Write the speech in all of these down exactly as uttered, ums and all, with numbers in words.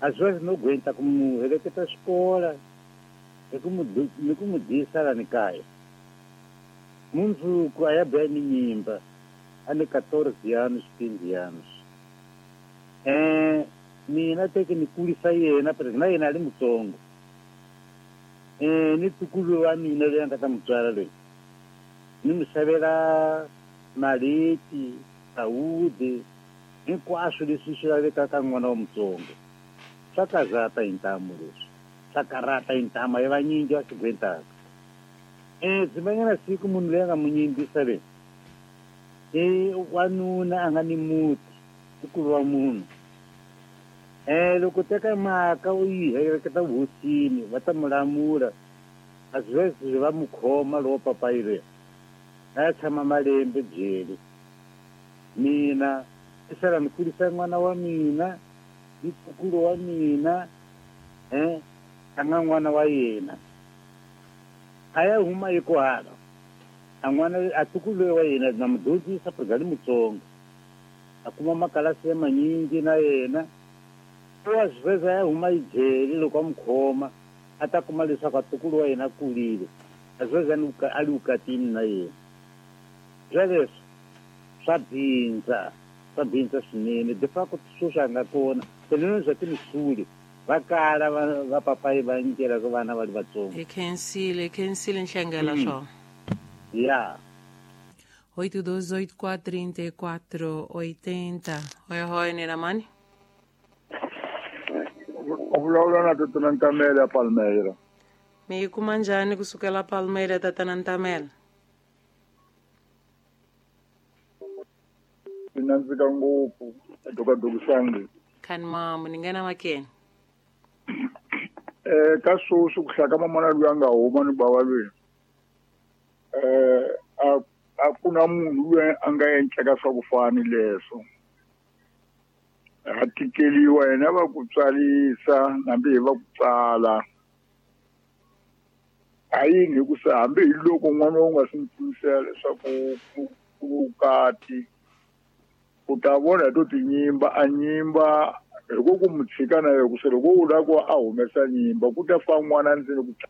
às vezes não aguenta como ele que está escola, é como, é como disse a Nicai. Muito com a bem nimba, há catorze anos, quinze anos. É, mina tem que me cuidar aí, na porque não é nada muito longo. É, nem tu cuido a mina de anda como tu ali. Não me sabe lá, marite, saúde, em quase de se chegar de cacangua não muito longo. Só casar tá em tamuros, só carata em tama, eu vai ninja a cinquenta. É, se bem assim como não lembra muito de saber. E o ano na animuto, o curuamuno. É, o que tem que marcar o i, é que tá o cine, vai tá muramura. Às vezes vamos comer roupa para ir. É, chama malembe de mina. Essa era no curisangwa na wa mina, e kukuru wa mina, eh, angangwa na wa yena. Aya huma iko hano. Angwana atukulu wa yena na mduji sa pagani mutsongo. Akuma makalasi ya manyingi na yena. So às vezes aya huma ijeli loko mkoma. Ata kumalisa kwa tukulu wa yena kulile. Às vezes ali ukatini na yena. Jaleso, sabinza, sabinza swinene. De fato tusuxa nga kona. Pelo já tem suri. Vakala va papai va nyikela ka vana va vatsongo. E khensile, khensile nhlengela swo. Yeah. oito dois oito quatro três quatro oito zero. Hoi hoi nina mani. Vulavula na Tata Ntamela Palmeira. Mi kuma njhani kusukela Palmeira Tata Ntamela? Nandzika ngopfu edukadukisangi. Khani mamu ni nghena makeni. Eh ka sweswi ku hlaka mamana loyi a nga huma ni bava loyi. Eh a a ku na munhu loyi a nga endleka swa ku fana ni leswo. A tikeliwa yena va ku tswarisa hambi va ku tsala. A yini hi ku sa hambi hi loko n'wana u nga swi tivisela leswaku ku kati u ta vona to tinyimba a nyimba loko ku mu tshika na yena ku se loko u lava ku a humesa nyimba ku ta fa n'wana ndzeni ku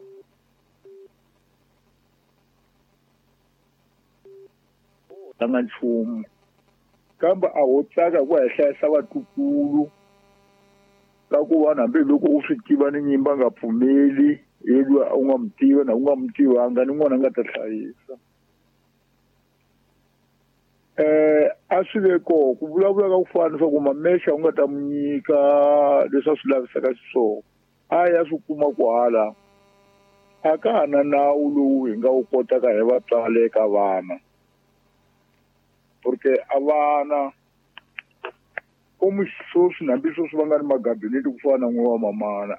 tlanga nchumu kambe a ho tsaka ku hlayisa vatukulu ka ku va hambi loko u swi tiva ni nyimba nga pfumeli yedwa u nga mu tiva na u nga mu tivanga ni n'wana nga ta hlayisa. Eh a swi ve koho ku vulavula ka ku fana swa ku mamexa u nga ta mu nyika leswi a swi lavisaka xiswona a ya swi kuma ku hala a ka ha na nawu lowu hi nga wu kotaka hi vatswari eka vana porque a vana komu sweswi hambi sweswi va nga ni magabineti ku fana na n'we wa mamana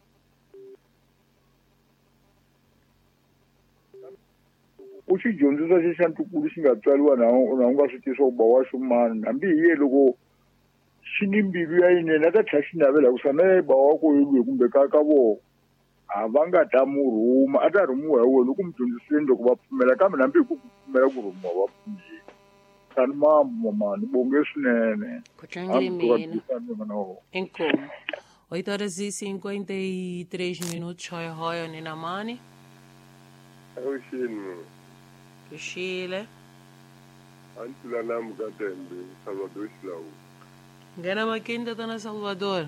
u xi dyondzisa xi xa ntukulu xi nga tswariwa na na u nga swi tivi swa ku ba wa xumani hambi hi ye loko xi ni mbilu ya yinene a ta tlhela xi navela ku sa na ye ba wa ko yelwe kumbe ka ka vona a va nga ta mu rhuma a ta rhumiwa hi wena loko mu dyondziseni loko va pfumela kambe hambi hi ku pfumela ku rhumiwa va pfumeli tani mambo mamani bonge swinene Ku tlangile mina. Inkomu. oito horas e cinquenta e três minutos. Hoi hoi nina mani. Oxini. Kushile. Antila namu katembe Salvador Silau. Nghena makeni Tata na Salvador.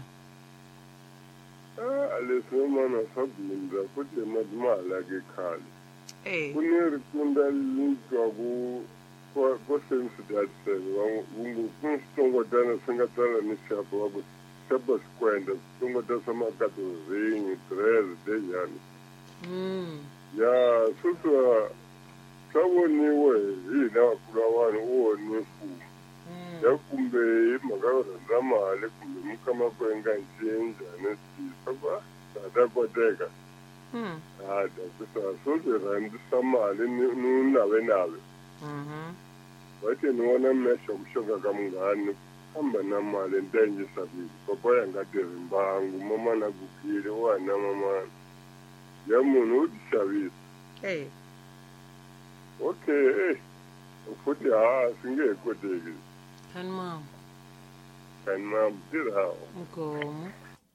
Ah, alesimo mana sabinda futhi madimala ke khali. Eh. Kuneri kunda lintswa ku ko sense that ungu kusongo dana singatsala ni shapa wa ku shapa skwenda songo dasa makato zingi tres de yani. Mm. Ya suswa saboniwe hina kulawani woni ku. Ya kumbe magara zamale kumbe mukama kwenga njenja nesi saba sada kodeka. Mm. Ah, da kusa so de randi samale ni nawe nawe. Mhm. Wathi niwona mmesha umshoka kamngani hamba namali ntenje sabili papa yanga tirimbangu mama na gukile wana mama ya munhu u tishavisa. Eh. Okay eh futhi ha singe koteki Khani mamu. kana mtira Inkomu.